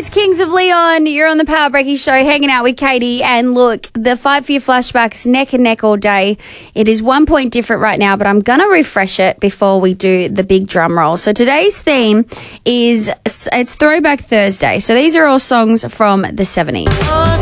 It's Kings of Leon. You're on the Power Breaky Show hanging out with Katie. And look, the 5 for your flashbacks neck and neck all day. It is 1 point different right now, but I'm going to refresh it before we do the big drum roll. So today's theme is, it's Throwback Thursday. So these are all songs from the 70s.